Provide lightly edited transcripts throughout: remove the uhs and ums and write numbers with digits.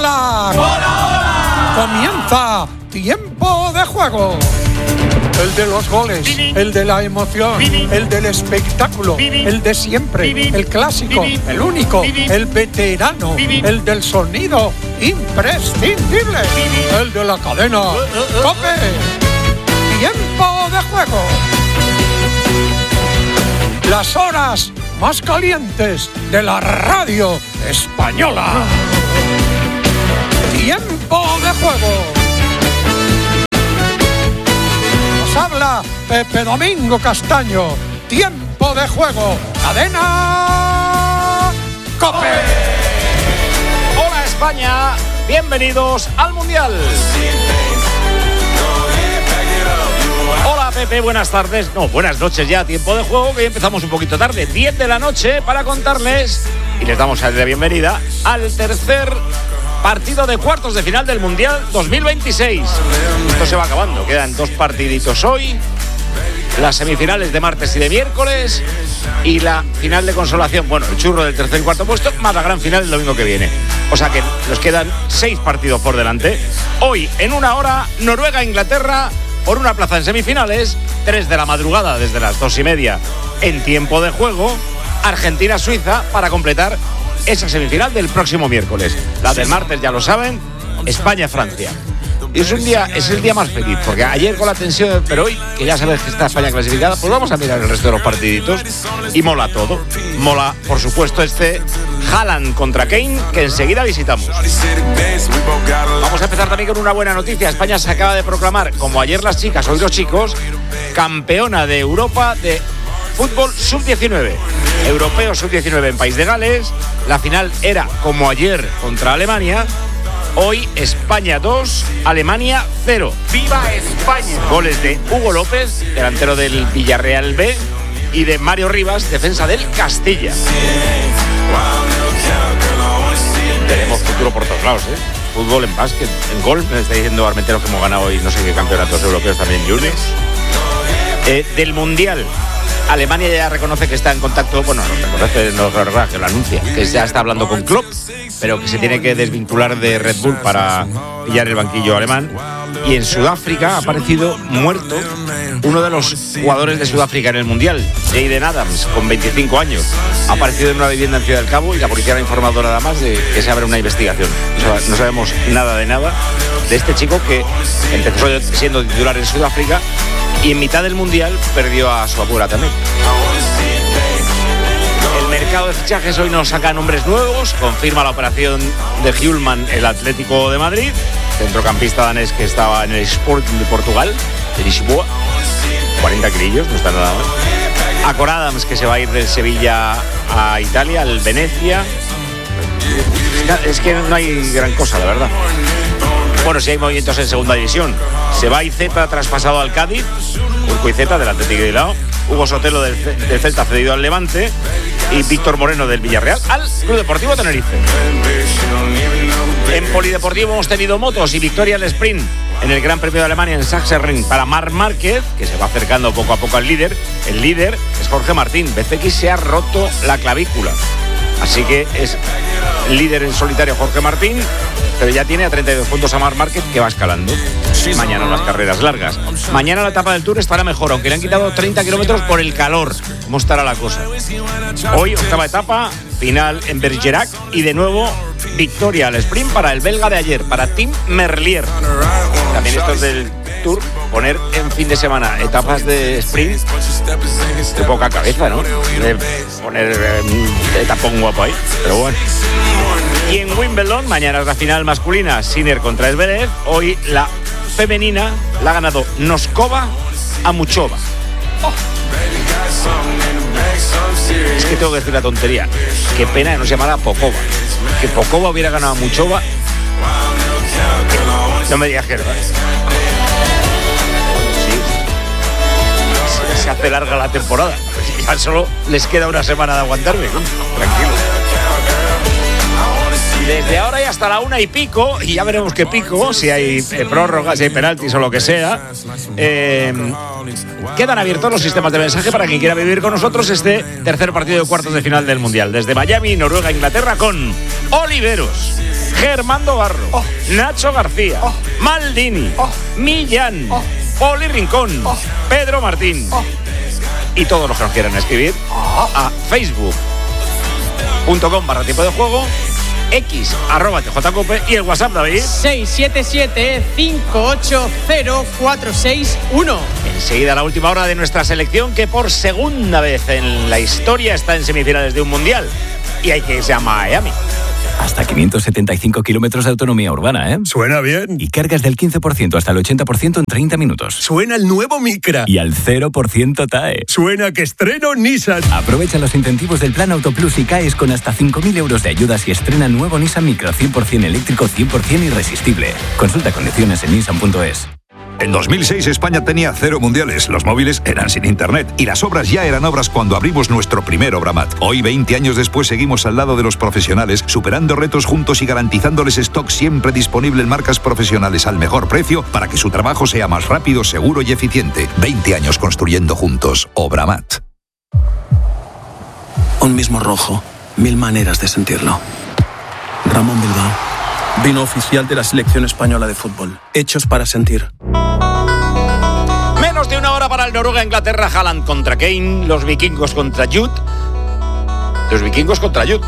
¡Hola! ¡Hola, hola! Comienza Tiempo de Juego. El de los goles, el de la emoción, el del espectáculo, el de siempre, el clásico, el único, el veterano, el del sonido imprescindible, el de la cadena COPE. Tiempo de Juego. Las horas más calientes de la radio española. Tiempo de Juego. Habla Pepe Domingo Castaño. Tiempo de Juego. Cadena COPE. Hola España, bienvenidos al Mundial. Hola Pepe, buenas tardes. No, buenas noches ya. Tiempo de Juego, que empezamos un poquito tarde, 10 de la noche, para contarles, y les damos la bienvenida al tercer partido de cuartos de final del Mundial 2026. Esto se va acabando, quedan 2 partiditos hoy, las semifinales de martes y de miércoles y la final de consolación, bueno, el churro del tercer y cuarto puesto, más la gran final el domingo que viene. O sea que nos quedan 6 partidos por delante. Hoy, en 1 hora, Noruega-Inglaterra por una plaza en semifinales, 3 de la madrugada desde las 2:30 en Tiempo de Juego, Argentina-Suiza para completar esa semifinal del próximo miércoles. La del martes ya lo saben, España-Francia. Y es el día más feliz, porque ayer con la tensión, pero hoy, que ya sabes que está España clasificada, pues vamos a mirar el resto de los partiditos y mola todo. Mola, por supuesto, este Haaland contra Kane, que enseguida visitamos. Vamos a empezar también con una buena noticia. España se acaba de proclamar, como ayer las chicas, hoy los chicos, campeona de Europa de fútbol sub-19, europeo sub-19 en País de Gales. La final era como ayer contra Alemania. Hoy España 2, Alemania 0. ¡Viva España! Goles de Hugo López, delantero del Villarreal B, y de Mario Rivas, defensa del Castilla. Tenemos futuro por todos lados, ¿eh? Fútbol, en básquet, en golf. Me está diciendo Armenteros que hemos ganado hoy no sé qué campeonatos europeos también en juniors. Del Mundial, Alemania ya reconoce que está en contacto, bueno, no reconoce, que lo anuncia, que ya está hablando con Klopp, pero que se tiene que desvincular de Red Bull para pillar el banquillo alemán. Y en Sudáfrica ha aparecido muerto uno de los jugadores de Sudáfrica en el Mundial, Jayden Adams, con 25 años. Ha aparecido en una vivienda en Ciudad del Cabo y la policía ha informado nada más de que se abre una investigación. No sabemos nada de este chico que empezó siendo titular en Sudáfrica y en mitad del Mundial perdió a su abuela también. El mercado de fichajes hoy nos saca nombres nuevos. Confirma la operación de Hjulman, el Atlético de Madrid, centrocampista danés que estaba en el Sporting de Portugal, de Lisboa. 40 kilillos, no está nada mal. Acor Adams, que se va a ir del Sevilla a Italia, al Venecia. Es que no hay gran cosa, la verdad. Bueno, sí hay movimientos en segunda división. Se va Iceta traspasado al Cádiz, Urco Iceta del Atlético de Bilbao, Hugo Sotelo del Celta cedido al Levante y Víctor Moreno del Villarreal al Club Deportivo Tenerife. En polideportivo hemos tenido motos y victoria al sprint en el Gran Premio de Alemania en Sachsenring para Marc Márquez, que se va acercando poco a poco al líder. El líder es Jorge Martín. BCX se ha roto la clavícula, así que es líder en solitario Jorge Martín, pero ya tiene a 32 puntos a Marc Márquez, que va escalando. Mañana las carreras largas. Mañana la etapa del Tour estará mejor, aunque le han quitado 30 kilómetros por el calor. ¿Cómo estará la cosa? Hoy, octava etapa, final en Bergerac y de nuevo victoria al sprint para el belga de ayer, para Tim Merlier. También estos del Tour, poner en fin de semana etapas de sprint, de poca cabeza, ¿no? De poner tapón guapo ahí, pero bueno. Y en Wimbledon, mañana es la final masculina, Sinner contra Zverev. Hoy la femenina la ha ganado Noskova a Muchova. Oh. Es que tengo que decir una tontería. Qué pena que no se llamara Popova. Que Popova hubiera ganado a Muchova. No me digas que no. Sí. Se hace larga la temporada. Ya solo les queda una semana de aguantarme. Tranquilo. Desde ahora y hasta la 1:00 y ya veremos qué pico, si hay prórrogas, si hay penaltis o lo que sea. Quedan abiertos los sistemas de mensaje para quien quiera vivir con nosotros este tercer partido de cuartos de final del Mundial. Desde Miami, Noruega, Inglaterra, con Oliveros, Germando Barro, Nacho García, Maldini, Millán, Poli Rincón, Pedro Martín y todos los que nos quieran escribir a facebook.com/tiempo de juego, X @TJCope y el WhatsApp, David 677-580-461. Enseguida la última hora de nuestra selección, que por segunda vez en la historia está en semifinales de un mundial y hay que irse a Miami. Hasta 575 kilómetros de autonomía urbana, ¿eh? Suena bien. Y cargas del 15% hasta el 80% en 30 minutos. Suena el nuevo Micra. Y al 0% TAE. Suena que estreno Nissan. Aprovecha los incentivos del Plan Autoplus y caes con hasta 5.000 euros de ayudas y estrena nuevo Nissan Micra 100% eléctrico, 100% irresistible. Consulta condiciones en nissan.es. En 2006 España tenía 0 mundiales, los móviles eran sin internet y las obras ya eran obras cuando abrimos nuestro primer Obramat. Hoy, 20 años después, seguimos al lado de los profesionales, superando retos juntos y garantizándoles stock siempre disponible en marcas profesionales al mejor precio para que su trabajo sea más rápido, seguro y eficiente. 20 años construyendo juntos. Obramat. Un mismo rojo, 1000 maneras de sentirlo. Ramón Bilbao, vino oficial de la selección española de fútbol. Hechos para sentir. Menos de una hora para el Noruega-Inglaterra. Haaland contra Kane, los vikingos contra Jude. Los vikingos contra Jude.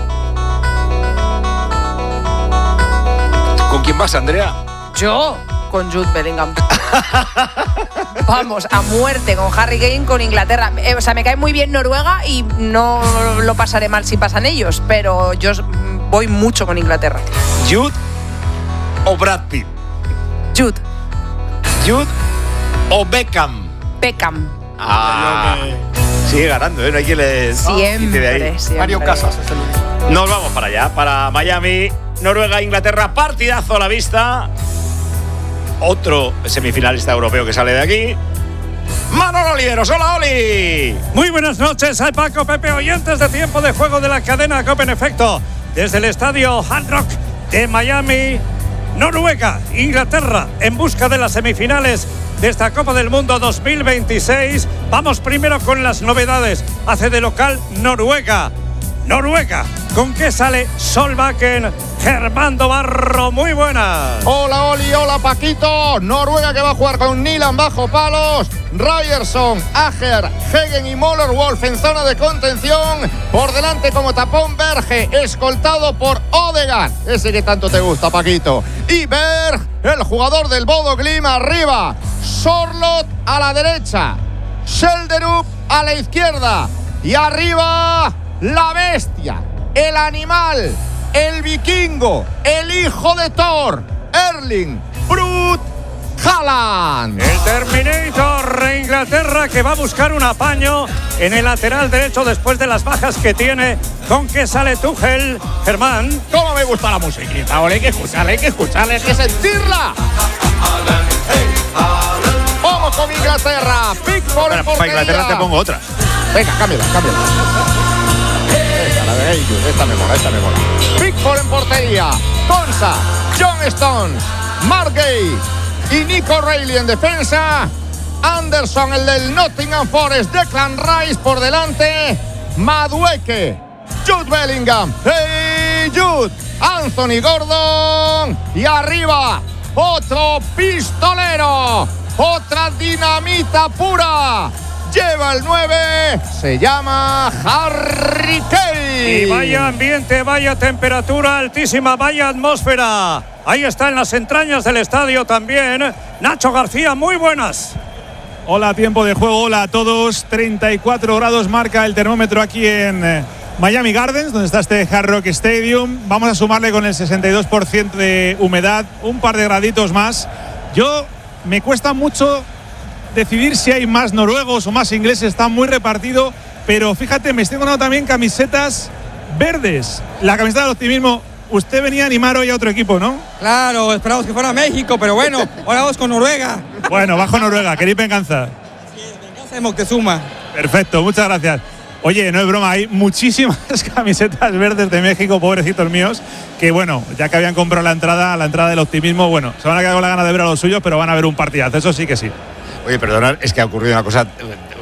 ¿Con quién vas, Andrea? Yo, con Jude Bellingham. Vamos, a muerte con Harry Kane, con Inglaterra. O sea, me cae muy bien Noruega y no lo pasaré mal si pasan ellos, pero yo voy mucho con Inglaterra. ¿Jude o Brad Pitt? Jude. ¿Jude o Beckham? Beckham. Sigue ganando, ¿eh? No hay quien le... Siempre. Mario Casas es el único. Nos vamos para allá, para Miami. Noruega, Inglaterra, partidazo a la vista. Otro semifinalista europeo que sale de aquí. Manolo Oliveros, hola Oli. Muy buenas noches, soy Paco, Pepe, oyentes de Tiempo de Juego de la cadena Cope en efecto. Desde el estadio Hard Rock de Miami, Noruega, Inglaterra, en busca de las semifinales de esta Copa del Mundo 2026. Vamos primero con las novedades. Hace de local Noruega. ¿Con qué sale Solbakken? Germando Barro, muy buenas. Hola Oli, hola Paquito. Noruega que va a jugar con Nyland bajo palos, Ryerson, Ager, Hegen y Møllerwolf en zona de contención. Por delante como tapón Berge, escoltado por Odegaard, ese que tanto te gusta, Paquito. Y Berg, el jugador del Bodo Glimt, arriba. Sorloth a la derecha, Schjelderup a la izquierda. Y arriba, la bestia, el animal, el vikingo, el hijo de Thor, Erling Brut Haaland. El Terminator de Inglaterra, que va a buscar un apaño en el lateral derecho después de las bajas que tiene. ¿Con qué sale Tuchel, Germán? ¿Cómo me gusta la musiquita? Ahora hay que escucharla, hay que sentirla. Vamos con Inglaterra. Pickford en portería. Para Inglaterra te pongo otra. Venga, cámbiala. La de ellos, esta me mola. Pickford en portería, Konsa, John Stones, Mark Gay y Nico Reilly en defensa. Anderson, el del Nottingham Forest, Declan Rice por delante. Madueke, Jude Bellingham, hey Jude, Anthony Gordon. Y arriba, otro pistolero, otra dinamita pura. Lleva el 9, se llama Harry Kane. Y vaya ambiente, vaya temperatura altísima, vaya atmósfera. Ahí está en las entrañas del estadio también Nacho García, muy buenas. Hola, Tiempo de Juego, hola a todos. 34 grados marca el termómetro aquí en Miami Gardens, donde está este Hard Rock Stadium. Vamos a sumarle con el 62% de humedad, un par de graditos más. Me cuesta mucho decidir si hay más noruegos o más ingleses, está muy repartido, pero fíjate, me estoy encontrando también camisetas verdes. La camiseta del optimismo. Usted venía a animar hoy a otro equipo, ¿no? Claro, esperamos que fuera México, pero bueno, ahora vamos con Noruega. Bueno, bajo Noruega, ¿queréis venganza? Sí, venganza de Moctezuma. Perfecto, muchas gracias. Oye, no es broma, hay muchísimas camisetas verdes de México, pobrecitos míos, que bueno, ya que habían comprado la entrada del optimismo, bueno, se van a quedar con la gana de ver a los suyos, pero van a ver un partidazo, eso sí que sí. Oye, perdonad, es que ha ocurrido una cosa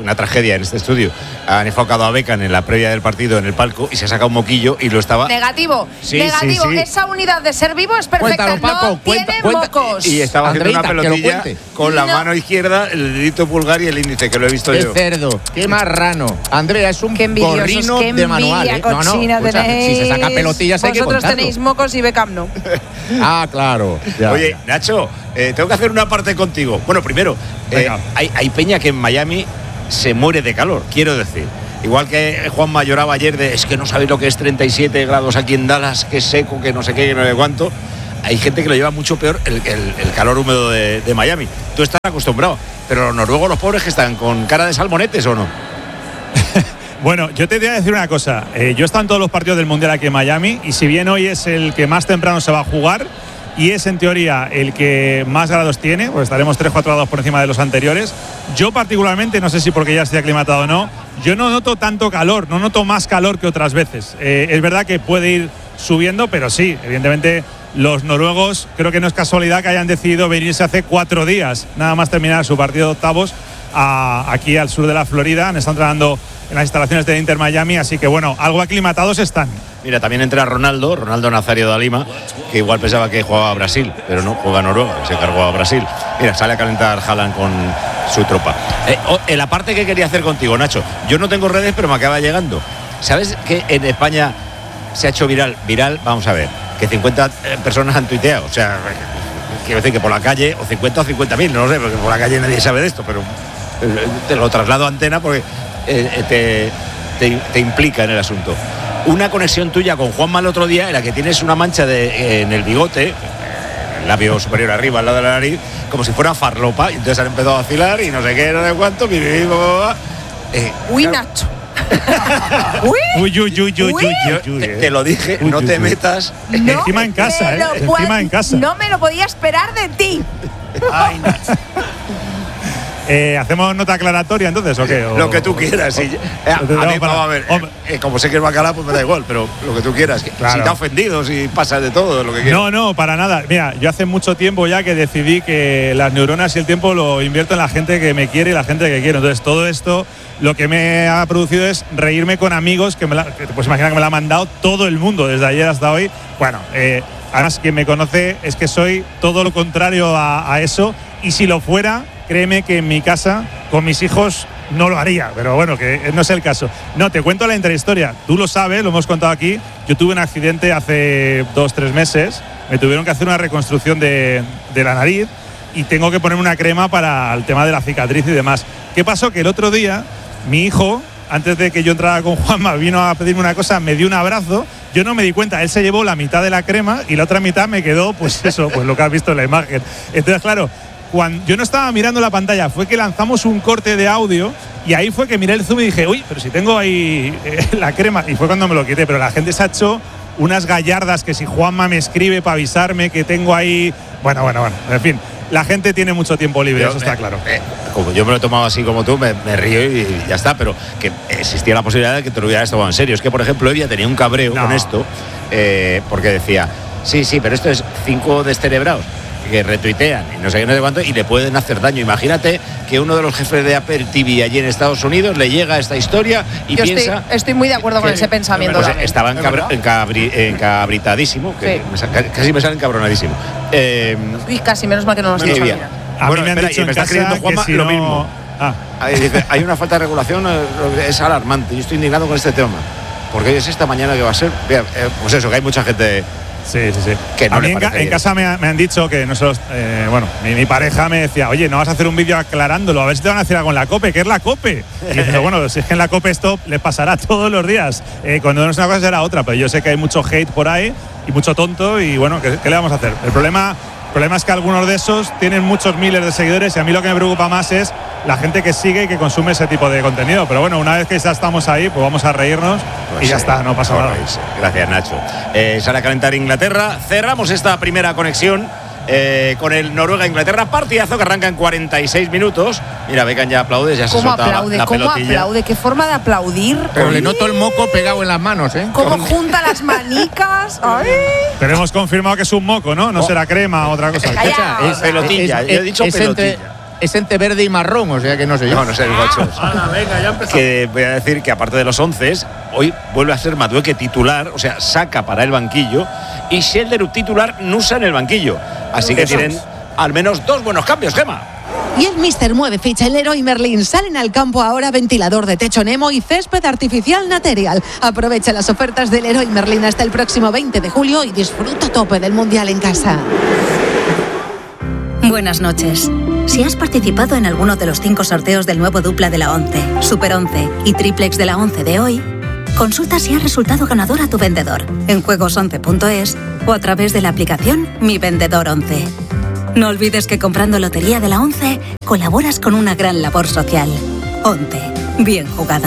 una tragedia en este estudio. Han enfocado a Beckham en la previa del partido en el palco y se ha sacado un moquillo y lo estaba… Negativo. Sí, negativo. sí. Esa unidad de ser vivo es perfecta. Cuéntalo, Paco, no tiene mocos. Y estaba haciendo una Andreita, que lo pelotilla cuente. con la mano izquierda, el dedito pulgar y el índice, que lo he visto Qué yo. cerdo, qué marrano. Andrea, es un Qué envidiosos, gorrino qué de manual. envidia No, cochina escucha, tenéis. si se saca pelotillas hay que Vosotros contarlo. tenéis mocos y Beckham no. Ah, claro. Ya, Oye, ya. Nacho, tengo que hacer una parte contigo. Bueno, primero, hay peña que en Miami se muere de calor, quiero decir. Igual que Juanma lloraba ayer de es que no sabéis lo que es 37 grados aquí en Dallas, que es seco, que no sé qué, que no sé cuánto. Hay gente que lo lleva mucho peor el calor húmedo de Miami. Tú estás acostumbrado, pero los noruegos, los pobres, que están con cara de salmonetes, ¿o no? Bueno, yo te voy a decir una cosa. Yo he estado en todos los partidos del Mundial aquí en Miami y si bien hoy es el que más temprano se va a jugar y es en teoría el que más grados tiene, pues estaremos 3-4 grados por encima de los anteriores, yo particularmente, no sé si porque ya estoy aclimatado o no, yo no noto tanto calor, no noto más calor que otras veces. Es verdad que puede ir subiendo, pero sí, evidentemente los noruegos creo que no es casualidad que hayan decidido venirse hace 4 días, nada más terminar su partido de octavos, aquí al sur de la Florida. Están entrenando en las instalaciones de Inter Miami, así que bueno, algo aclimatados están. Mira, también entra Ronaldo Nazario da Lima, que igual pensaba que jugaba a Brasil, pero no, juega a Noruega, se cargó a Brasil. Mira, sale a calentar Haaland con su tropa. En la parte que quería hacer contigo, Nacho, yo no tengo redes, pero me acaba llegando. ¿Sabes que en España se ha hecho viral, vamos a ver, que 50 personas han tuiteado? O sea, quiero decir que por la calle, o 50 o 50.000, no lo sé, porque por la calle nadie sabe de esto, pero te lo traslado a antena porque te implica en el asunto. Una conexión tuya con Juanma el otro día en la que tienes una mancha en el bigote, el labio superior arriba, al lado de la nariz, como si fuera farlopa, y entonces han empezado a vacilar y no sé qué, no sé cuánto. Uy, Nacho. Te lo dije, no te metas. Encima en casa, encima en casa. No me lo podía esperar de ti. Ay, Nacho. ¿Hacemos nota aclaratoria entonces o qué? Lo que tú quieras. Sí. A mí, vamos a ver, como sé que es bacalao, pues me da igual, pero lo que tú quieras. Claro. Si te ha ofendido, si pasa de todo, lo que quieras. No, para nada. Mira, yo hace mucho tiempo ya que decidí que las neuronas y el tiempo lo invierto en la gente que me quiere y la gente que quiero. Entonces, todo esto lo que me ha producido es reírme con amigos que te puedes imaginar que me la ha mandado todo el mundo, desde ayer hasta hoy. Bueno, además, quien me conoce es que soy todo lo contrario a eso. Y si lo fuera, créeme que en mi casa, con mis hijos, no lo haría. Pero bueno, que no es el caso. No, te cuento la intrahistoria. Tú lo sabes, lo hemos contado aquí. Yo tuve un accidente hace 2-3 meses. Me tuvieron que hacer una reconstrucción de la nariz y tengo que ponerme una crema para el tema de la cicatriz y demás. ¿Qué pasó? Que el otro día, mi hijo, antes de que yo entrara con Juanma, vino a pedirme una cosa, me dio un abrazo. Yo no me di cuenta, él se llevó la mitad de la crema y la otra mitad me quedó, pues eso, pues lo que has visto en la imagen. Entonces, claro, cuando yo no estaba mirando la pantalla, fue que lanzamos un corte de audio y ahí fue que miré el zoom y dije, uy, pero si tengo ahí la crema. Y fue cuando me lo quité, pero la gente se ha hecho unas gallardas que si Juanma me escribe para avisarme que tengo ahí… Bueno, en fin. La gente tiene mucho tiempo libre, eso está claro. Como yo me lo he tomado así como tú, me río y ya está, pero que existía la posibilidad de que te lo hubieras tomado en serio. Es que, por ejemplo, ella tenía un cabreo con esto, porque decía, sí, pero esto es 5 descerebrados que retuitean y no sé qué, no sé cuánto, y le pueden hacer daño. Imagínate que uno de los jefes de Apple TV allí en Estados Unidos le llega esta historia y yo piensa… Estoy muy de acuerdo con ese pensamiento. Pues estaba encabritadísimo, que sí. Casi me sale encabronadísimo. Uy, casi, menos mal que no lo sabía. A mí me han dicho me está escribiendo Juanma si lo no… mismo. Dice, hay una falta de regulación, es alarmante. Yo estoy indignado con este tema. Porque es esta mañana que va a ser… Pues eso, que hay mucha gente… Sí. Que no a mí en casa me han dicho que nosotros, mi pareja me decía, oye, no vas a hacer un vídeo aclarándolo, a ver si te van a decir algo en la COPE, ¿qué es la COPE? Y digo, bueno, si es que en la COPE esto les pasará todos los días. Cuando no es una cosa será otra, pero yo sé que hay mucho hate por ahí y mucho tonto y bueno, ¿qué le vamos a hacer? El problema es que algunos de esos tienen muchos miles de seguidores y a mí lo que me preocupa más es la gente que sigue y que consume ese tipo de contenido. Pero bueno, una vez que ya estamos ahí, pues vamos a reírnos y ya está, no pasa nada. Gracias, Nacho. Sale a calentar Inglaterra. Cerramos esta primera conexión con el Noruega-Inglaterra. Partidazo que arranca en 46 minutos. Mira, Beckham ya aplaude, ya se solta la pelotilla. ¿Cómo aplaude? ¿Qué forma de aplaudir? Pero le noto el moco pegado en las manos, ¿eh? ¿Cómo junta las manicas? ¡Ay! Pero hemos confirmado que es un moco, ¿no? No será crema o otra cosa. Pelotilla, yo he dicho pelotilla. es entre verde y marrón, o sea que no sé yo. No sé, gochos. Venga, ya empezamos. Que voy a decir que aparte de los 11, hoy vuelve a ser Madueque titular, o sea, saca para el banquillo, y Schelderup titular, Nusa en el banquillo. Así que tienen al menos 2 buenos cambios, Gemma. Y el Mister mueve ficha. El Leroy Merlin salen al campo ahora ventilador de techo Nemo y césped artificial Material. Aprovecha las ofertas del Leroy Merlin hasta el próximo 20 de julio y disfruta a tope del Mundial en casa. Buenas noches. Si has participado en alguno de los 5 sorteos del nuevo dupla de la 11, Super 11 y Triplex de la 11 de hoy, consulta si has resultado ganador a tu vendedor en juegos11.es o a través de la aplicación Mi Vendedor 11. No olvides que comprando Lotería de la 11 colaboras con una gran labor social. 11. Bien jugado.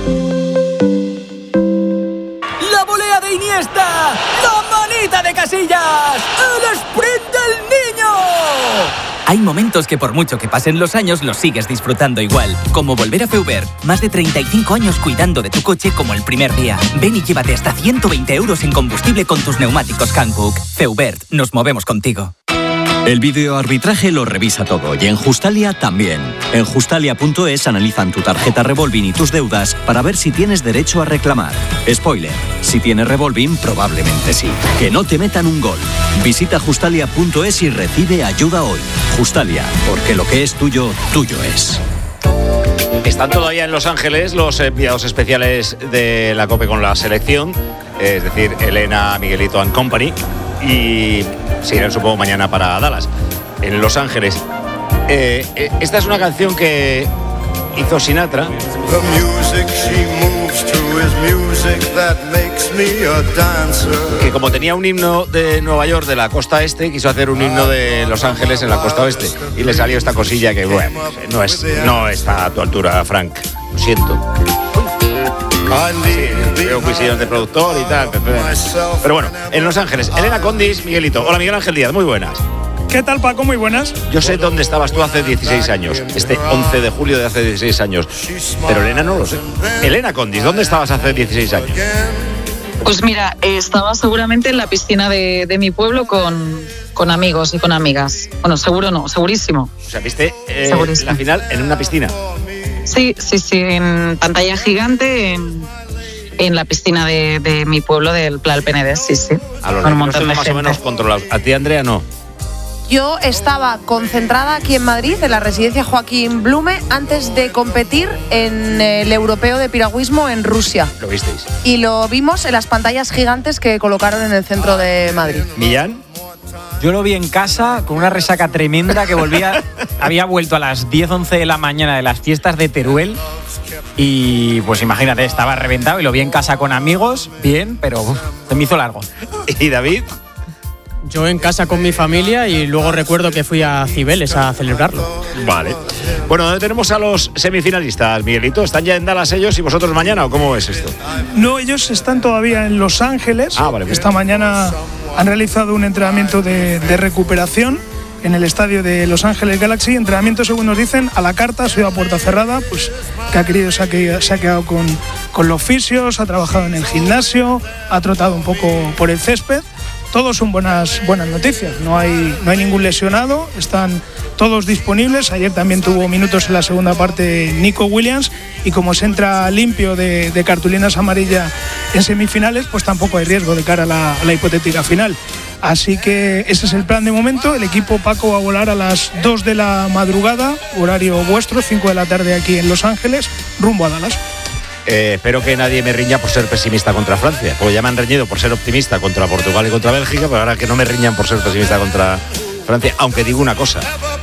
¡La volea de Iniesta! ¡La manita de Casillas! ¡El sprint del niño! Hay momentos que por mucho que pasen los años los sigues disfrutando igual. Como volver a Feubert. Más de 35 años cuidando de tu coche como el primer día. Ven y llévate hasta 120 euros en combustible con tus neumáticos Hankook. Feubert, nos movemos contigo. El videoarbitraje lo revisa todo y en Justalia también. En Justalia.es analizan tu tarjeta Revolving y tus deudas para ver si tienes derecho a reclamar. Spoiler, si tienes Revolving probablemente sí. Que no te metan un gol. Visita Justalia.es y recibe ayuda hoy. Justalia, porque lo que es tuyo, tuyo es. Están todavía en Los Ángeles los enviados especiales de la COPE con la selección, es decir, Elena, Miguelito and Company, y se irán supongo mañana para Dallas, en Los Ángeles. Esta es una canción que hizo Sinatra, que como tenía un himno de Nueva York de la costa este, quiso hacer un himno de Los Ángeles en la costa oeste, y le salió esta cosilla que bueno, no está a tu altura, Frank, lo siento. Sí, veo cuisillos de productor y tal, pero bueno, en Los Ángeles, Elena Condis, Miguelito. Hola, Miguel Ángel Díaz, muy buenas. ¿Qué tal, Paco? Muy buenas. Yo sé dónde estabas tú hace 16 años, este 11 de julio de hace 16 años, pero Elena no lo sé. Elena Condis, ¿dónde estabas hace 16 años? Pues mira, estaba seguramente en la piscina de mi pueblo con amigos y con amigas. Bueno, seguro no, segurísimo. O sea, ¿viste la final en una piscina? Sí, en pantalla gigante, en la piscina de mi pueblo, del Pla del Penedès, sí. A los niños más o menos controlados. A ti, Andrea, no. Yo estaba concentrada aquí en Madrid, en la residencia Joaquín Blume, antes de competir en el europeo de piragüismo en Rusia. ¿Lo visteis? Y lo vimos en las pantallas gigantes que colocaron en el centro de Madrid. ¿Millán? Yo lo vi en casa con una resaca tremenda que había vuelto a las 10, 11 de la mañana de las fiestas de Teruel y pues imagínate, estaba reventado y lo vi en casa con amigos, bien, pero se me hizo largo. ¿Y David? Yo en casa con mi familia y luego recuerdo que fui a Cibeles a celebrarlo. Vale. Bueno, ¿dónde tenemos a los semifinalistas, Miguelito? ¿Están ya en Dallas ellos y vosotros mañana o cómo es esto? No, ellos están todavía en Los Ángeles. Vale. Esta mañana han realizado un entrenamiento de recuperación en el estadio de Los Ángeles Galaxy. Entrenamiento, según nos dicen, a la carta, ha sido a puerta cerrada, pues que ha querido, se ha quedado con los fisios, ha trabajado en el gimnasio, ha trotado un poco por el césped. Todos son buenas noticias, no hay ningún lesionado, están todos disponibles. Ayer también tuvo minutos en la segunda parte Nico Williams y como se entra limpio de cartulinas amarillas en semifinales, pues tampoco hay riesgo de cara a la hipotética final. Así que ese es el plan de momento. El equipo, Paco, va a volar a las 2 de la madrugada, horario vuestro, 5 de la tarde aquí en Los Ángeles, rumbo a Dallas. Espero que nadie me riña por ser pesimista contra Francia, porque ya me han reñido por ser optimista contra Portugal y contra Bélgica, pero ahora que no me riñan por ser pesimista contra Francia, aunque digo una cosa,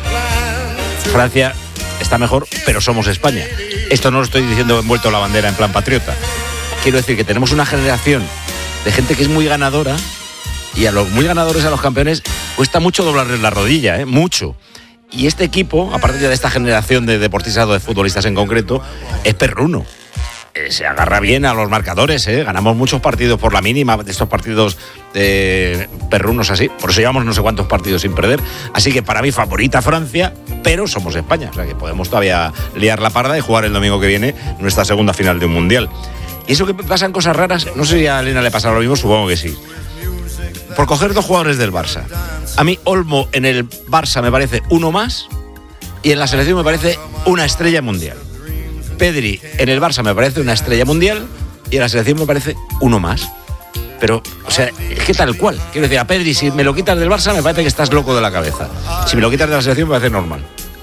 Francia está mejor, pero somos España. Esto no lo estoy diciendo envuelto la bandera en plan patriota. Quiero decir que tenemos una generación de gente que es muy ganadora y a los muy ganadores, a los campeones, cuesta mucho doblarles la rodilla, mucho. Y este equipo, aparte de esta generación de deportistas o de futbolistas en concreto, es perruno. Se agarra bien a los marcadores, ganamos muchos partidos por la mínima de estos partidos perrunos así, por eso llevamos no sé cuántos partidos sin perder, así que para mí favorita Francia, pero somos España, o sea que podemos todavía liar la parda y jugar el domingo que viene nuestra segunda final de un mundial. Y eso que pasan cosas raras, no sé si a Elena le pasará lo mismo, supongo que sí. Por coger 2 jugadores del Barça, a mí Olmo en el Barça me parece uno más y en la selección me parece una estrella mundial. Pedri en el Barça me parece una estrella mundial y en la selección me parece uno más. Pero, o sea, es que tal cual. Quiero decir, a Pedri, si me lo quitas del Barça, me parece que estás loco de la cabeza. Si me lo quitas de la selección, me parece normal.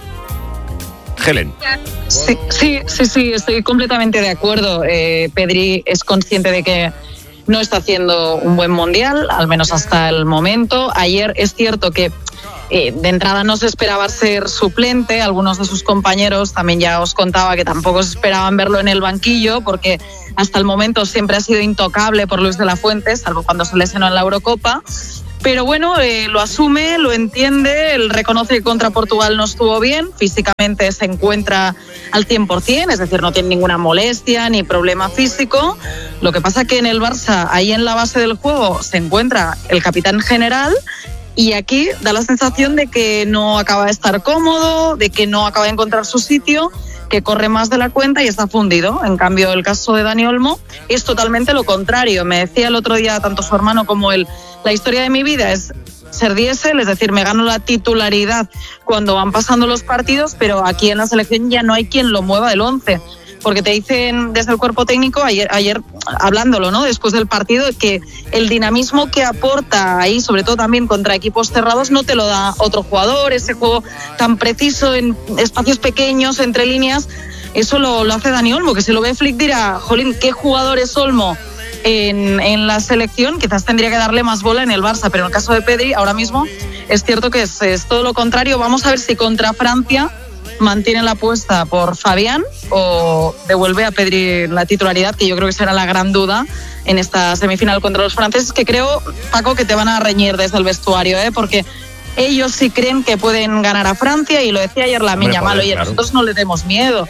Helen. Sí, estoy completamente de acuerdo. Pedri es consciente de que no está haciendo un buen mundial, al menos hasta el momento. Ayer es cierto que de entrada no se esperaba ser suplente. Algunos de sus compañeros también ya os contaba que tampoco se esperaban verlo en el banquillo, porque hasta el momento siempre ha sido intocable por Luis de la Fuente, salvo cuando se lesionó en la Eurocopa. Pero bueno, lo asume, lo entiende, él reconoce que contra Portugal no estuvo bien, físicamente se encuentra al 100%, es decir, no tiene ninguna molestia ni problema físico. Lo que pasa que en el Barça, ahí en la base del juego, se encuentra el capitán general, y aquí da la sensación de que no acaba de estar cómodo, de que no acaba de encontrar su sitio, que corre más de la cuenta y está fundido. En cambio, el caso de Dani Olmo es totalmente lo contrario. Me decía el otro día tanto su hermano como él, la historia de mi vida es ser diésel, es decir, me gano la titularidad cuando van pasando los partidos, pero aquí en la selección ya no hay quien lo mueva del 11. Porque te dicen desde el cuerpo técnico, ayer hablándolo, ¿no?, después del partido, que el dinamismo que aporta ahí, sobre todo también contra equipos cerrados, no te lo da otro jugador. Ese juego tan preciso en espacios pequeños, entre líneas, eso lo hace Dani Olmo, que si lo ve Flick dirá, jolín, ¿qué jugador es Olmo en la selección? Quizás tendría que darle más bola en el Barça, pero en el caso de Pedri, ahora mismo es cierto que es todo lo contrario. Vamos a ver si contra Francia mantiene la apuesta por Fabián o devuelve a Pedri la titularidad, que yo creo que será la gran duda en esta semifinal contra los franceses, que creo, Paco, que te van a reñir desde el vestuario, porque ellos sí creen que pueden ganar a Francia, y lo decía ayer Lamine Yamal, oye, claro, nosotros no le tenemos miedo,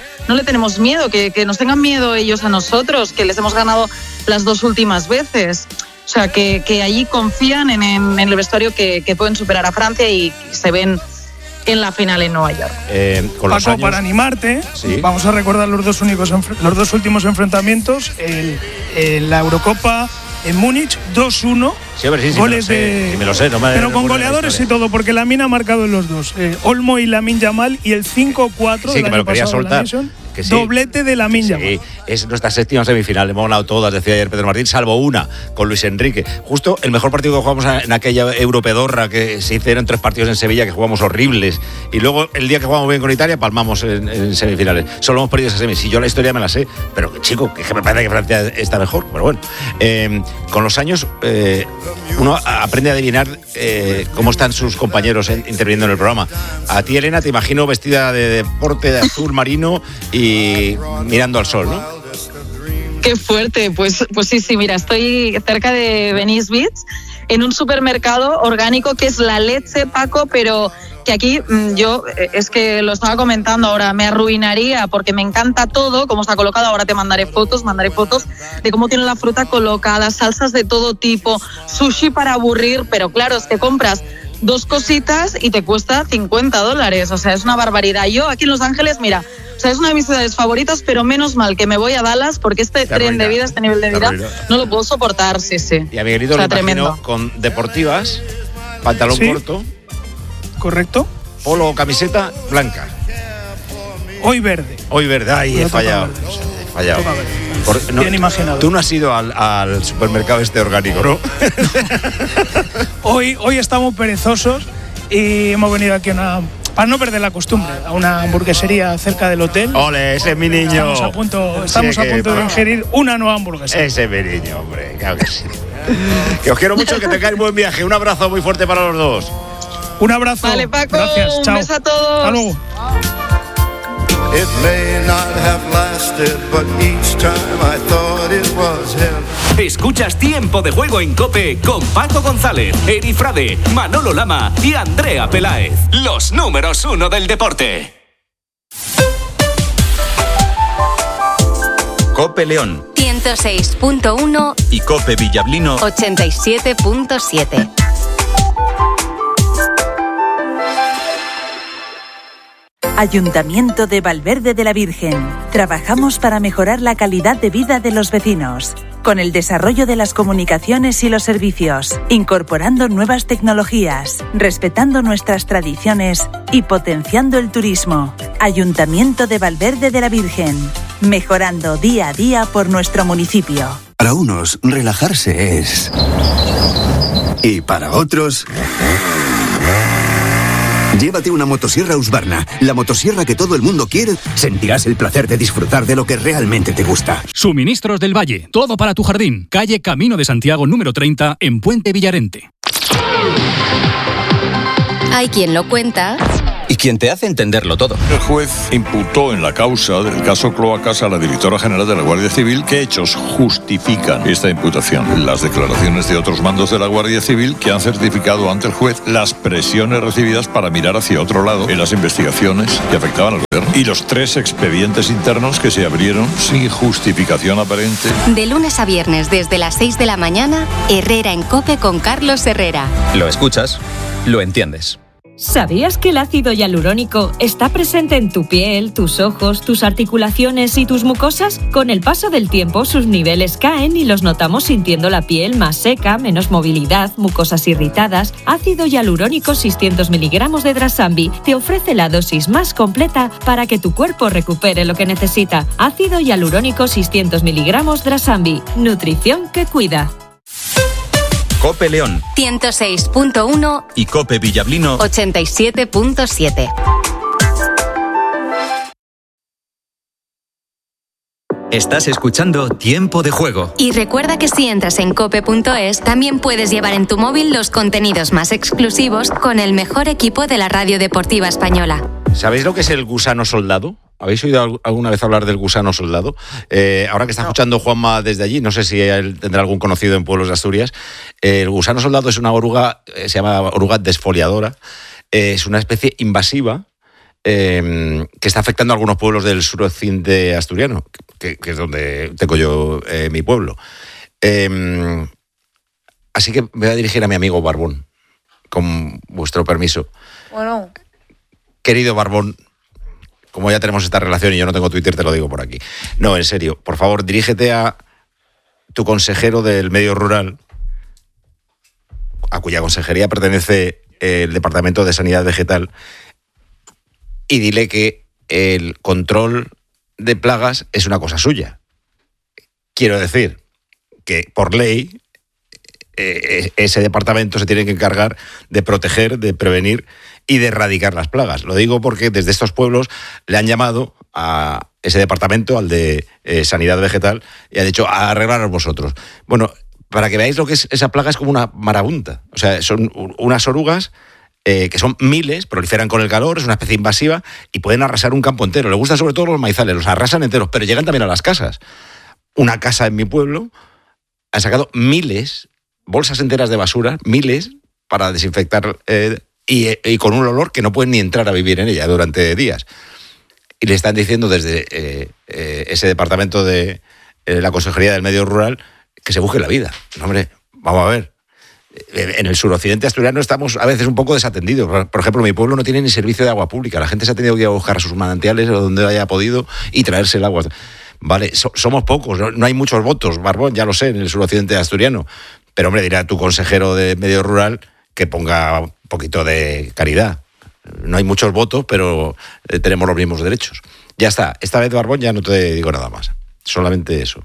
que nos tengan miedo ellos a nosotros, que les hemos ganado las 2 últimas veces. O sea, que allí confían en el vestuario que pueden superar a Francia y se ven en la final en Nueva York. Paco, para animarte, ¿sí?, vamos a recordar los dos últimos enfrentamientos. La Eurocopa en Múnich, 2-1. Sí, goles me lo sé, pero con goleadores y todo, porque Lamine ha marcado en los dos. Olmo y Lamine Yamal, y el 5-4 del año pasado en la Nation. Sí. Doblete de Lamine Yamal. Sí, es nuestra séptima semifinal. Hemos ganado todas, decía ayer Pedro Martín, salvo una con Luis Enrique. Justo el mejor partido que jugamos en aquella Europedorra, que se hicieron 3 partidos en Sevilla, que jugamos horribles. Y luego el día que jugamos bien con Italia, palmamos en semifinales. Solo hemos perdido esa semi. Si yo la historia me la sé, pero chico, que me parece que Francia está mejor. Pero bueno, con los años uno aprende a adivinar cómo están sus compañeros interviniendo en el programa. A ti, Elena, te imagino vestida de deporte, de azul marino y mirando al sol, ¿no? Qué fuerte. Pues sí, mira, estoy cerca de Venice Beach, en un supermercado orgánico que es La Leche, Paco, pero que aquí yo, es que lo estaba comentando ahora, me arruinaría porque me encanta todo, cómo está colocado. Ahora te mandaré fotos de cómo tiene la fruta colocada, salsas de todo tipo, sushi para aburrir, pero claro, es que compras 2 cositas y te cuesta $50, o sea, es una barbaridad. Yo aquí en Los Ángeles, mira, o sea, es una de mis ciudades favoritas, pero menos mal que me voy a Dallas, porque este tren de vida, este nivel de vida, no lo puedo soportar, sí. Y a Miguelito, o sea, lo imagino con deportivas, pantalón corto. Correcto. Polo o camiseta blanca. Hoy verde. Ay, he fallado. Bien imaginado. Tú no has ido al supermercado este orgánico, ¿no? Hoy estamos perezosos y hemos venido aquí para no perder la costumbre, a una hamburguesería cerca del hotel. ¡Ole, ese es mi niño! Estamos a punto de ingerir una nueva hamburguesa. Ese es mi niño, hombre, claro que sí. Que os quiero mucho, que tengáis buen viaje. Un abrazo muy fuerte para los dos. Un abrazo. Vale, Paco. Gracias. Un Chao. beso a todos. Hasta luego. It may not have lasted, but each time I thought it was him. Escuchas Tiempo de Juego en COPE con Paco González, Eri Frade, Manolo Lama y Andrea Peláez. Los números 1 del deporte. COPE León 106.1 y COPE Villablino 87.7. Ayuntamiento de Valverde de la Virgen. Trabajamos para mejorar la calidad de vida de los vecinos, con el desarrollo de las comunicaciones y los servicios, incorporando nuevas tecnologías, respetando nuestras tradiciones y potenciando el turismo. Ayuntamiento de Valverde de la Virgen, mejorando día a día por nuestro municipio. Para unos, relajarse es... Y para otros... Llévate una motosierra Husqvarna, la motosierra que todo el mundo quiere. Sentirás el placer de disfrutar de lo que realmente te gusta. Suministros del Valle, todo para tu jardín. Calle Camino de Santiago número 30 en Puente Villarente. Hay quien lo cuenta y quien te hace entenderlo todo. El juez imputó en la causa del caso Cloacas a la directora general de la Guardia Civil. ¿Qué hechos justifican esta imputación? Las declaraciones de otros mandos de la Guardia Civil que han certificado ante el juez las presiones recibidas para mirar hacia otro lado en las investigaciones que afectaban al gobierno y los 3 expedientes internos que se abrieron sin justificación aparente. De lunes a viernes desde las 6 de la mañana, Herrera en COPE con Carlos Herrera. Lo escuchas, lo entiendes. ¿Sabías que el ácido hialurónico está presente en tu piel, tus ojos, tus articulaciones y tus mucosas? Con el paso del tiempo sus niveles caen y los notamos sintiendo la piel más seca, menos movilidad, mucosas irritadas. Ácido hialurónico 600 miligramos de Drasambi te ofrece la dosis más completa para que tu cuerpo recupere lo que necesita. Ácido hialurónico 600 miligramos Drasambi. Nutrición que cuida. COPE León 106.1 y COPE Villablino 87.7. Estás escuchando Tiempo de Juego. Y recuerda que si entras en cope.es también puedes llevar en tu móvil los contenidos más exclusivos con el mejor equipo de la radio deportiva española. ¿Sabéis lo que es el gusano soldado? ¿Habéis oído alguna vez hablar del gusano soldado? Ahora que está escuchando Juanma desde allí, no sé si él tendrá algún conocido en pueblos de Asturias. El gusano soldado es una oruga, se llama oruga desfoliadora. Es una especie invasiva que está afectando a algunos pueblos del suroccidente asturiano, que es donde tengo yo mi pueblo. Así que me voy a dirigir a mi amigo Barbón, con vuestro permiso. Bueno. Querido Barbón, como ya tenemos esta relación y yo no tengo Twitter, te lo digo por aquí. No, en serio, por favor, dirígete a tu consejero del medio rural, a cuya consejería pertenece el Departamento de Sanidad Vegetal, y dile que el control de plagas es una cosa suya. Quiero decir que, por ley, ese departamento se tiene que encargar de proteger, de prevenir y de erradicar las plagas. Lo digo porque desde estos pueblos le han llamado a ese departamento, al de Sanidad Vegetal, y han dicho, arreglaros vosotros. Bueno, para que veáis lo que es esa plaga, es como una marabunta. O sea, son unas orugas que son miles, proliferan con el calor, es una especie invasiva y pueden arrasar un campo entero. Les gustan sobre todo los maizales, los arrasan enteros, pero llegan también a las casas. Una casa en mi pueblo ha sacado miles, bolsas enteras de basura, miles, para desinfectar y con un olor que no pueden ni entrar a vivir en ella durante días. Y le están diciendo desde ese departamento de la Consejería del Medio Rural que se busque la vida. No, hombre, vamos a ver. En el suroccidente asturiano estamos a veces un poco desatendidos. Por ejemplo, mi pueblo no tiene ni servicio de agua pública. La gente se ha tenido que ir a buscar sus manantiales o donde haya podido y traerse el agua. Vale, somos pocos, no hay muchos votos, Barbón, ya lo sé, en el suroccidente asturiano. Pero, hombre, dirá tu consejero de medio rural que ponga un poquito de caridad. No hay muchos votos, pero tenemos los mismos derechos. Ya está, esta vez, Barbón, ya no te digo nada más. Solamente eso.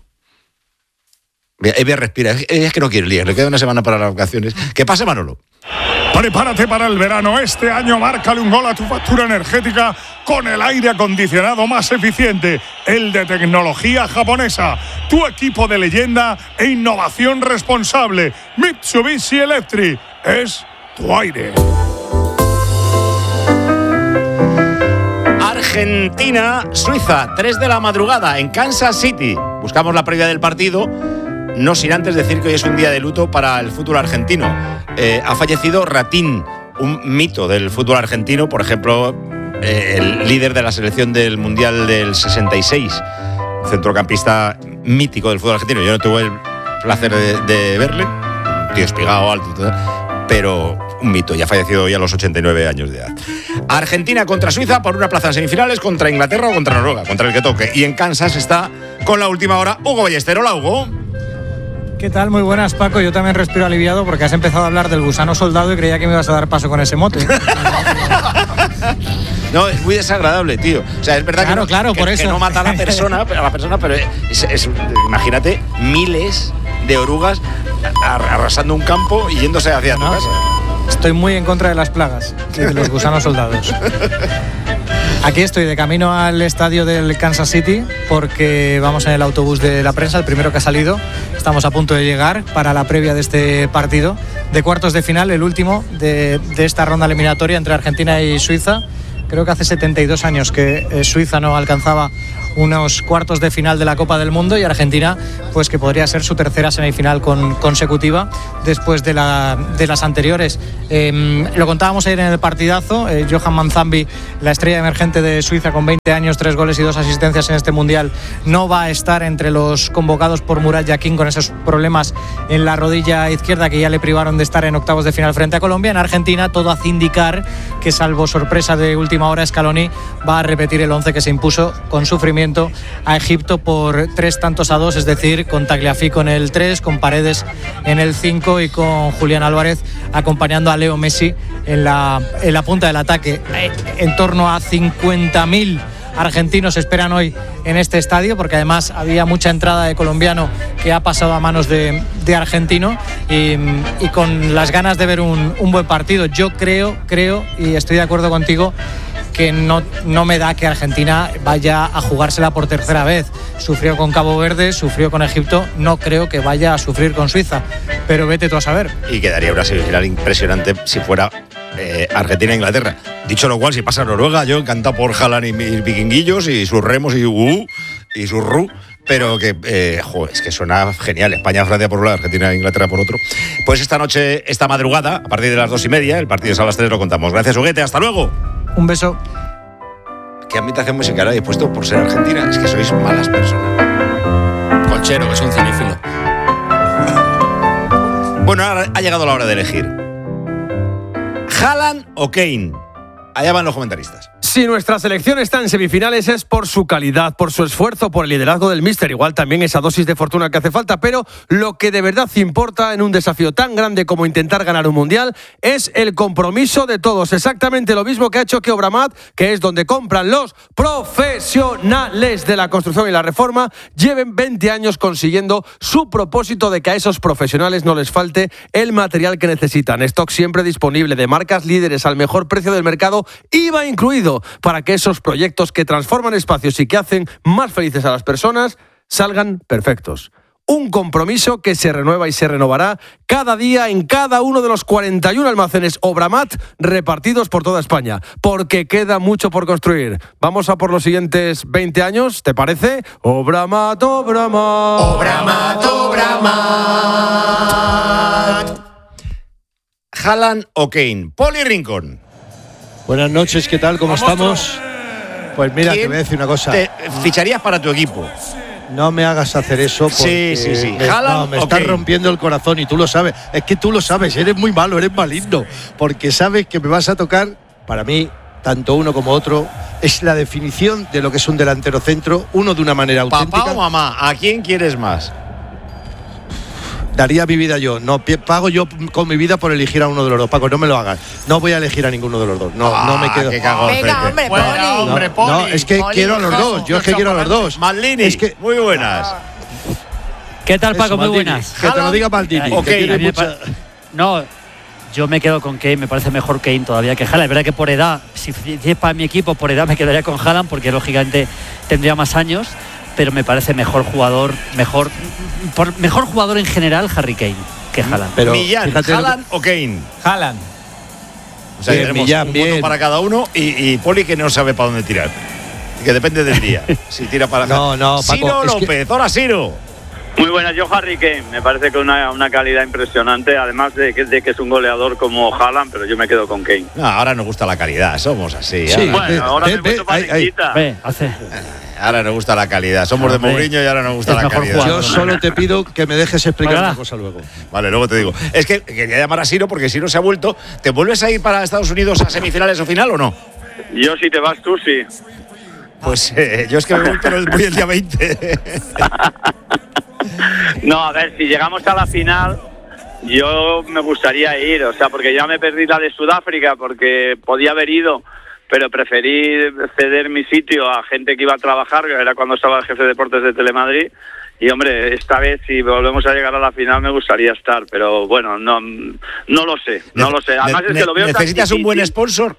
Respira, es que no quiere liar, le queda una semana para las vacaciones. ¿Qué pasa, Manolo? Prepárate para el verano. Este año márcale un gol a tu factura energética con el aire acondicionado más eficiente, el de tecnología japonesa. Tu equipo de leyenda e innovación responsable. Mitsubishi Electric es tu aire. Argentina, Suiza, 3 de la madrugada en Kansas City. Buscamos la previa del partido. No sin antes decir que hoy es un día de luto para el fútbol argentino. Ha fallecido Ratín, un mito del fútbol argentino, por ejemplo, el líder de la selección del Mundial del 66, centrocampista mítico del fútbol argentino. Yo no tuve el placer de verle, un tío espigado, alto, pero un mito, y ha fallecido hoy a los 89 años de edad. Argentina contra Suiza por una plaza en semifinales, contra Inglaterra o contra Noruega, contra el que toque. Y en Kansas está con la última hora Hugo Ballester. Hola, Hugo. ¿Qué tal? Muy buenas, Paco. Yo también respiro aliviado porque has empezado a hablar del gusano soldado y creía que me ibas a dar paso con ese mote. No, es muy desagradable, tío. O sea, es verdad que no mata a la persona, pero imagínate miles de orugas arrasando un campo y yéndose hacia tu casa. Estoy muy en contra de las plagas y de los gusanos soldados. Aquí estoy de camino al estadio del Kansas City porque vamos en el autobús de la prensa, el primero que ha salido. Estamos a punto de llegar para la previa de este partido de cuartos de final, el último de esta ronda eliminatoria entre Argentina y Suiza. Creo que hace 72 años que Suiza no alcanzaba unos cuartos de final de la Copa del Mundo y Argentina, pues que podría ser su tercera semifinal consecutiva después de las anteriores. Lo contábamos ayer en el partidazo. Johan Manzambi, la estrella emergente de Suiza con 20 años, 3 goles y 2 asistencias en este Mundial, no va a estar entre los convocados por Murat Yakin con esos problemas en la rodilla izquierda que ya le privaron de estar en octavos de final frente a Colombia. En Argentina todo hace indicar que, salvo sorpresa de última hora, Scaloni va a repetir el 11 que se impuso con sufrimiento a Egipto por 3-2, es decir, con Tagliafico en el 3, con Paredes en el 5 y con Julián Álvarez acompañando a Leo Messi en la punta del ataque. En torno a 50.000 argentinos esperan hoy en este estadio, porque además había mucha entrada de colombiano que ha pasado a manos de argentino y con las ganas de ver un buen partido. Yo creo y estoy de acuerdo contigo que no me da que Argentina vaya a jugársela por tercera vez. Sufrió con Cabo Verde, sufrió con Egipto, no creo que vaya a sufrir con Suiza, pero vete tú a saber. Y quedaría una semifinal impresionante si fuera Argentina-Inglaterra. Dicho lo cual, si pasa Noruega, yo encantado por Haaland y mis vikinguillos y sus remos y sus ru. Pero que, es que suena genial. España-Francia por un lado, Argentina-Inglaterra por otro. Pues esta noche, esta madrugada, a partir de las 2:30, el partido es a las 3, lo contamos. Gracias, Huguete, hasta luego. Un beso. ¿Qué ambientación musical habéis puesto por ser Argentina? Es que sois malas personas. Colchero, que es un cinéfilo. Bueno, ahora ha llegado la hora de elegir. ¿Haaland o Kane? Allá van los comentaristas. Si nuestra selección está en semifinales es por su calidad, por su esfuerzo, por el liderazgo del míster, igual también esa dosis de fortuna que hace falta, pero lo que de verdad importa en un desafío tan grande como intentar ganar un mundial es el compromiso de todos, exactamente lo mismo que ha hecho Obramat, que es donde compran los profesionales de la construcción y la reforma, lleven 20 años consiguiendo su propósito de que a esos profesionales no les falte el material que necesitan. Stock siempre disponible de marcas líderes al mejor precio del mercado, IVA incluido, para que esos proyectos que transforman espacios y que hacen más felices a las personas salgan perfectos. Un compromiso que se renueva y se renovará cada día en cada uno de los 41 almacenes Obramat repartidos por toda España, porque queda mucho por construir. Vamos a por los siguientes 20 años, ¿te parece? Obramat, Obramat. Obramat, Obramat. ¿Haaland o Kane? Poli Rincón. Buenas noches, ¿qué tal? ¿Cómo estamos? Pues mira, te voy a decir una cosa. ¿Te ficharías para tu equipo? No me hagas hacer eso porque sí. Me estás rompiendo el corazón y tú lo sabes. Es que tú lo sabes, eres muy malo, eres maligno. Porque sabes que me vas a tocar, para mí, tanto uno como otro, es la definición de lo que es un delantero centro, uno de una manera auténtica. ¿Papá o mamá? ¿A quién quieres más? Daría mi vida yo. No pago yo con mi vida por elegir a uno de los dos. Paco, no me lo hagas. No voy a elegir a ninguno de los dos. No me quedo. Venga, hombre, Poli. Poli. No, es que quiero a los dos. Yo es que quiero a los dos. Maldini, es que muy buenas. ¿Qué tal, Paco? Eso, muy Maldini. buenas. Que te lo diga Maldini. Okay. No, yo me quedo con Kane. Me parece mejor Kane todavía que Haaland. Es verdad que por edad, si es para mi equipo, por edad me quedaría con Haaland porque lógicamente tendría más años. Pero me parece mejor jugador jugador en general Harry Kane que Haaland. Pero Millán, ¿Haaland o Kane? Haaland. O sea, tenemos Millán, un voto para cada uno y Poli que no sabe para dónde tirar. Que depende del día. Si tira para No, Paco, Ciro López, hola Ciro. Muy buenas, yo Harry Kane, me parece que una calidad impresionante, además de que es un goleador como Haaland, pero yo me quedo con Kane. No, ahora nos gusta la calidad, somos así. Sí, bueno, ahora me puesto parequita. Ahora nos gusta la calidad, somos de Mourinho y ahora nos gusta la calidad. Yo solo te pido que me dejes explicar una cosa luego. Vale, luego te digo. Es que quería llamar a Ciro porque Ciro se ha vuelto. ¿Te vuelves a ir para Estados Unidos a semifinales o final o no? Yo si te vas tú, sí. Pues yo es que me voy, pero voy el día 20. No, a ver, si llegamos a la final, yo me gustaría ir, o sea, porque ya me perdí la de Sudáfrica, porque podía haber ido, pero preferí ceder mi sitio a gente que iba a trabajar, que era cuando estaba el jefe de deportes de Telemadrid. Y hombre, esta vez si volvemos a llegar a la final me gustaría estar, pero bueno, no lo sé. Además es que lo veo. ¿Necesitas un buen sponsor?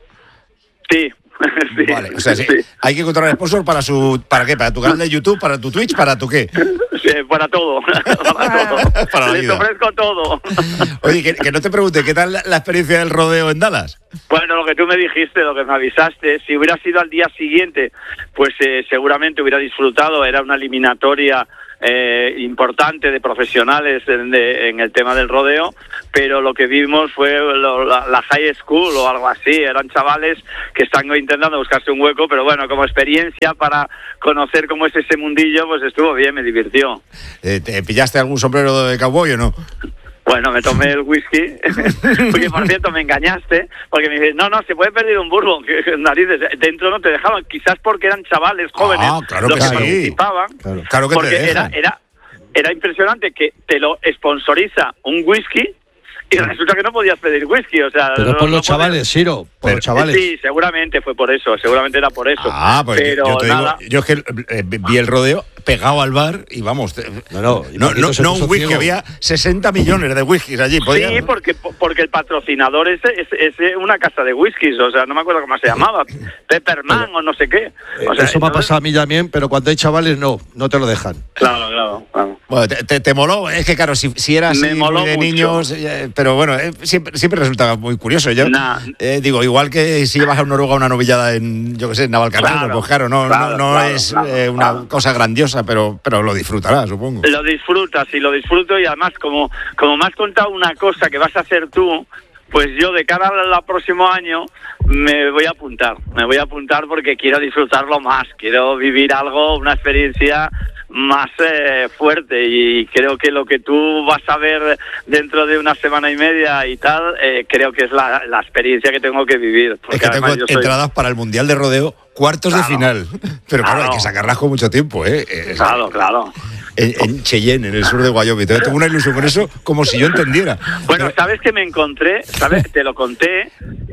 Sí. Sí, vale, o sea, sí. Sí. Hay que encontrar sponsor ¿para qué? ¿Para tu canal de YouTube? ¿Para tu Twitch? ¿Para tu qué? Sí, para todo. Para la Les vida. ofrezco todo. Oye, que no te pregunte, ¿qué tal la experiencia del rodeo en Dallas? Bueno, lo que tú me dijiste, lo que me avisaste, si hubiera sido al día siguiente, pues seguramente hubiera disfrutado. Era una eliminatoria importante de profesionales en el tema del rodeo, pero lo que vimos fue la high school o algo así. Eran chavales que están intentando buscarse un hueco, pero bueno, como experiencia para conocer cómo es ese mundillo, pues estuvo bien, me divirtió. ¿Te pillaste algún sombrero de cowboy o no? Bueno, me tomé el whisky, porque por cierto me engañaste, porque me dices, no, se puede perder un bourbon, que narices, dentro no te dejaban, quizás porque eran chavales jóvenes claro los que que sí. participaban, Claro que porque te dejan. era impresionante que te lo sponsoriza un whisky y resulta que no podías pedir whisky, o sea... Pero no, por los no chavales, Siro, por los chavales. Sí, seguramente fue por eso, seguramente era por eso. Pues pero yo te nada. digo, yo es que vi el rodeo pegado al bar y vamos, no un whisky, había 60 millones de whiskies allí. Sí, porque el patrocinador es una casa de whiskies, o sea, no me acuerdo cómo se llamaba, Pepperman o no sé qué. O sea, eso me ha pasado a mí también, pero cuando hay chavales no te lo dejan. Claro. Bueno, te moló, es que claro, si eras Me moló de mucho. niños, pero bueno, siempre resulta muy curioso. Yo digo, igual que si llevas a Noruega una novillada en, yo qué sé, en Navalcarnero, pues claro, no es una cosa grandiosa, pero lo disfrutarás, supongo. Lo disfrutas y lo disfruto, y además como me has contado una cosa que vas a hacer tú, pues yo de cara al próximo año me voy a apuntar porque quiero disfrutarlo más, quiero vivir algo, una experiencia más fuerte, y creo que lo que tú vas a ver dentro de una semana y media y tal, creo que es la experiencia que tengo que vivir. Es que tengo entradas para el Mundial de Rodeo, cuartos de final, pero claro, hay que sacarlas con mucho tiempo, Claro. En Cheyenne, en el sur de Wyoming. Tengo una ilusión con eso, como si yo entendiera. Bueno, ¿sabes que me encontré? ¿Sabes? Te lo conté.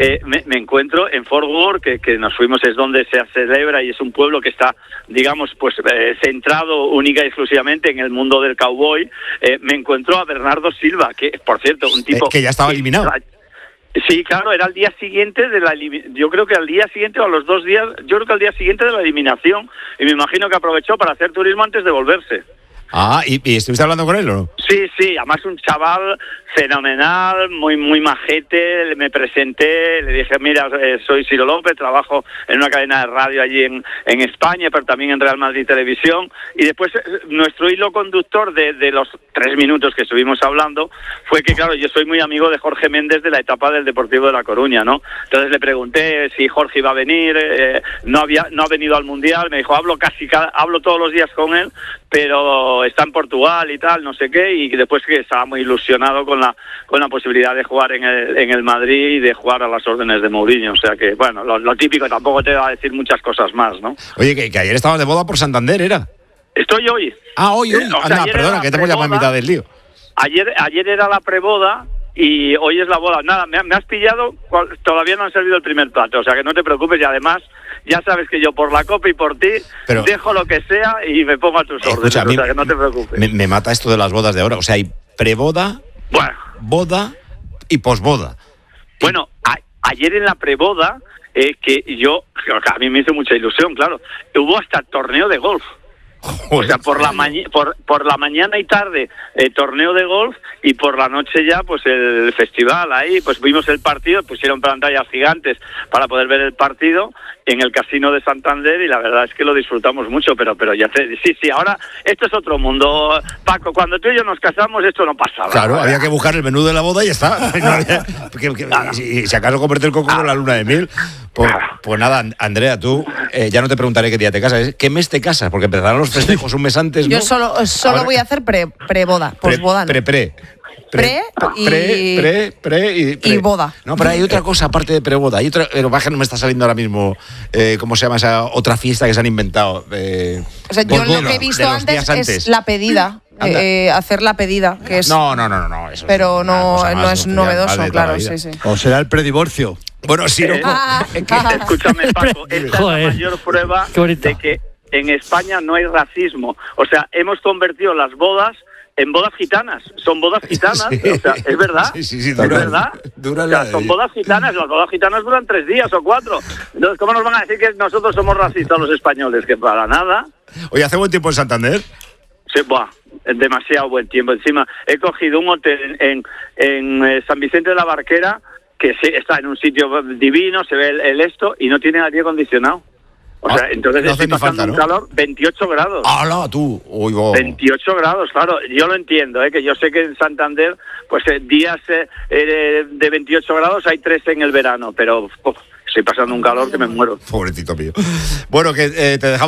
Me encuentro en Fort Worth, que nos fuimos, es donde se celebra, y es un pueblo que está, digamos, pues centrado única y exclusivamente en el mundo del cowboy. Me encuentro a Bernardo Silva, que, por cierto, un tipo... que ya estaba eliminado. Sí, claro, era al día siguiente yo creo que al día siguiente o a los 2 días, yo creo que al día siguiente de la eliminación, y me imagino que aprovechó para hacer turismo antes de volverse. ¿Y estuviste hablando con él o no? Sí, además un chaval fenomenal, muy majete. Me presenté, le dije, mira, soy Ciro López, trabajo en una cadena de radio allí en España, pero también en Real Madrid Televisión. Y después nuestro hilo conductor de los 3 minutos que estuvimos hablando fue que, claro, yo soy muy amigo de Jorge Méndez de la etapa del Deportivo de La Coruña, ¿no? Entonces le pregunté si Jorge iba a venir, no ha venido al Mundial, me dijo, hablo todos los días con él, pero está en Portugal y tal, no sé qué, y después que estaba muy ilusionado con la posibilidad de jugar en el Madrid y de jugar a las órdenes de Mourinho. O sea que, bueno, lo típico, tampoco te va a decir muchas cosas más, ¿no? Oye, que ayer estabas de boda por Santander, ¿era? Estoy hoy. Hoy. Anda, perdona, que te hemos llamado a mitad del lío. Ayer era la preboda y hoy es la boda. Nada, me has pillado, todavía no han servido el primer plato, o sea que no te preocupes, y además ya sabes que yo por la copa y por ti dejo lo que sea y me pongo a tus órdenes, o sea que no te preocupes. Me mata esto de las bodas de ahora, o sea, hay preboda, boda y posboda. Bueno, ayer en la preboda, que a mí me hizo mucha ilusión, claro, hubo hasta torneo de golf. O sea, por la mañana y tarde torneo de golf, y por la noche ya pues el festival. Ahí pues vimos el partido, pusieron pantallas gigantes para poder ver el partido en el Casino de Santander, y la verdad es que lo disfrutamos mucho, pero ya sí, ahora esto es otro mundo, Paco. Cuando tú y yo nos casamos esto no pasaba. Claro, había que buscar el menú de la boda y ya está. Si acaso convertir el coco con la luna de miel. Pues nada, Andrea, tú ya no te preguntaré qué día te casas, ¿qué mes te casas? Porque empezarán los festejos un mes antes, ¿no? Yo solo voy a hacer preboda, posboda. Y boda. No, pero hay otra cosa aparte de preboda. Hay otra, pero baja, no me está saliendo ahora mismo cómo se llama esa otra fiesta que se han inventado. O sea, yo lo que he visto antes es la pedida. hacer la pedida, que es. No. Eso pero es una cosa no más es social, novedoso, más de claro, toda la sí. O será el predivorcio. Bueno, sí, Escúchame, Paco, esta es la mayor prueba de que en España no hay racismo. O sea, hemos convertido las bodas en bodas gitanas. Son bodas gitanas, Sí. o sea, es verdad. Sí, es verdad. O sea, son bodas gitanas, las bodas gitanas duran 3 días o 4. Entonces, ¿cómo nos van a decir que nosotros somos racistas los españoles? Que para nada. Oye, ¿hace buen tiempo en Santander? Sí, demasiado buen tiempo. Encima, he cogido un hotel en San Vicente de la Barquera, que sí, está en un sitio divino, se ve el esto, y no tiene aire acondicionado. O sea, entonces no hace estoy ni pasando falta, un ¿no? calor, 28 grados. ¡Hala, tú! Uy, 28 grados, claro. Yo lo entiendo, que yo sé que en Santander, pues días de 28 grados hay 3 en el verano, pero estoy pasando un calor que me muero. Pobrecito mío. Bueno, que te dejamos